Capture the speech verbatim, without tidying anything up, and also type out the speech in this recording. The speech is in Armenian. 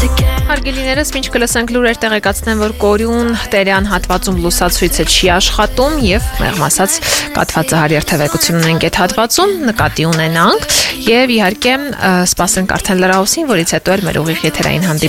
Հարգելիներս, մինչ կլսենք լուրեր տեղեկացնեմ, որ Կորյուն Տերյան հատվածում լուսացույցը չի աշխատում եւ մեղմ ասած կաթվածը հարյերթևեկություն ունենք այդ հատվածում, նկատի ունենանք եւ իհարկե սպասենք արդեն լրահոսին, որից հետո էլ մեր ուղիղ եթերային հանդիպում